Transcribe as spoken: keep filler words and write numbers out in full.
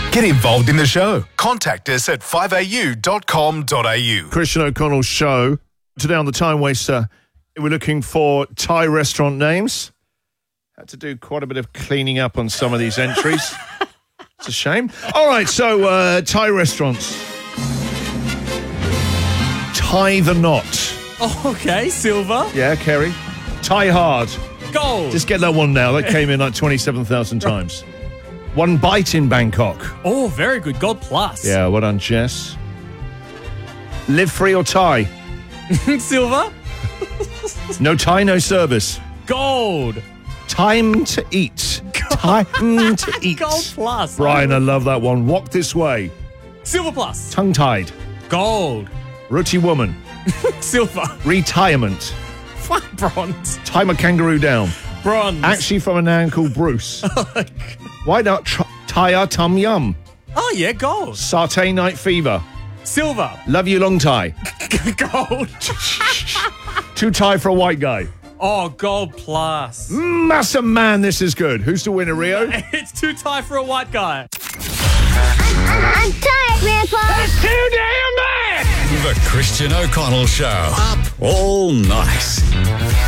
Get involved in the show. Contact us at five a u dot com dot a u. Christian O'Connell's show. Today on the Time Waster, we're looking for Thai restaurant names. Had to do quite a bit of cleaning up on some of these entries. It's a shame. All right, so uh, Thai restaurants. Tie the knot. Oh, okay, silver. Yeah, Kerry. Tie hard. Gold. Just get that one now. That came in like twenty-seven thousand times. One bite in Bangkok. Oh, very good. Gold plus. Yeah, well done, Jess. Live free or tie? Silver. No tie, no service. Gold. Time to eat. Time to eat. Gold plus. Brian, I love that one. Walk this way. Silver plus. Tongue-tied. Gold. Rooty woman. Silver. Retirement. Bronze. Tie my kangaroo down. Bronze. Actually from a man called Bruce. Why not tr- tie our tum yum? Oh, yeah, gold. Satay night fever. Silver. Love you long tie. Gold. Too Thai for a white guy. Oh, gold plus. Massa man, this is good. Who's the winner, Rio? It's too tight for a white guy. I'm tired, Grandpa. That's too damn bad! The Christian O'Connell Show. Up all night.